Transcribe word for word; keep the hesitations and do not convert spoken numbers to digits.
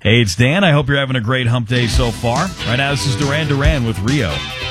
Hey, it's Dan. I hope you're having a great hump day so far. Right now, this is Duran Duran with Rio.